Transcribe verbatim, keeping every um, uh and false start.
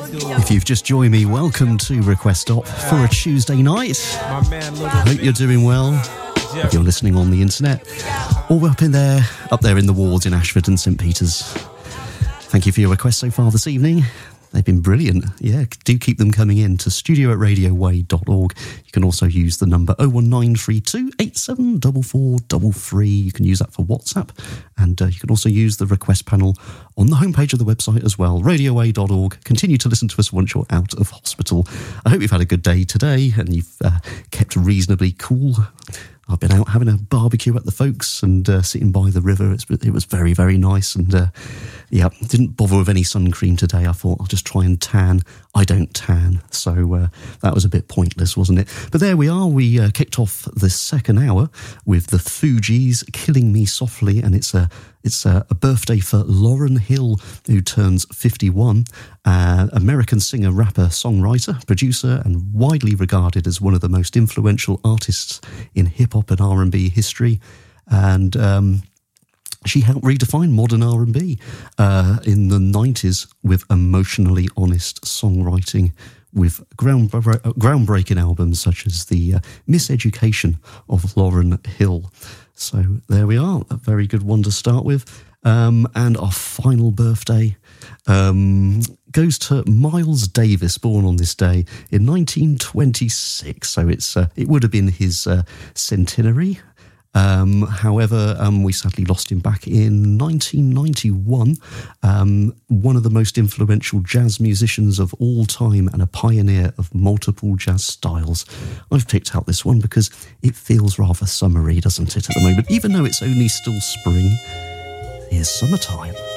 If you've just joined me, welcome to Request Stop for a Tuesday night. I hope you're doing well. If you're listening on the internet, or up in there, up there in the wards in Ashford and St Peters. Thank you for your requests so far this evening. They've been brilliant. Yeah, do keep them coming in to studio at radio way dot org. You can also use the number oh one nine three two eight seven four four three three. You can use that for WhatsApp. And uh, you can also use the request panel on the homepage of the website as well, radio way dot org. Continue to listen to us once you're out of hospital. I hope you've had a good day today and you've uh, kept reasonably cool. I've been out having a barbecue at the folks and uh, sitting by the river. It's, it was very, very nice. And uh, yeah, didn't bother with any sun cream today. I thought I'll just try and tan. I don't tan. So uh, that was a bit pointless, wasn't it? But there we are. We uh, kicked off the second hour with the Fugees, Killing Me Softly. And it's a It's a, a birthday for Lauryn Hill, who turns fifty-one. Uh, American singer, rapper, songwriter, producer, and widely regarded as one of the most influential artists in hip-hop and R and B history. And um, she helped redefine modern R and B uh, in the nineties with emotionally honest songwriting, with ground, groundbreaking albums such as the uh, Miseducation of Lauryn Hill. So there we are, a very good one to start with. Um, and our final birthday um, goes to Miles Davis, born on this day in nineteen twenty-six. So it's uh, it would have been his uh, centenary. Um, however, um, we sadly lost him back in nineteen ninety-one. Um, one of the most influential jazz musicians of all time and a pioneer of multiple jazz styles. I've picked out this one because it feels rather summery, doesn't it, at the moment? Even though it's only still spring, here's Summertime.